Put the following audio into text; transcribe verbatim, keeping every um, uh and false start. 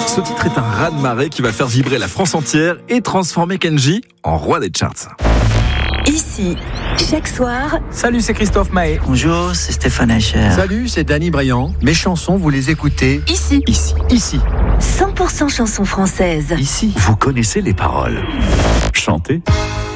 Ce titre est un raz-de-marée qui va faire vibrer la France entière et transformer Kenji en roi des charts. Ici, chaque soir. Salut, c'est Christophe Maé. Bonjour, c'est Stéphane Eicher. Salut, c'est Danny Briand. Mes chansons, vous les écoutez Ici. Ici. Ici. cent pour cent chansons françaises. Ici, Vous connaissez les paroles. Chantez.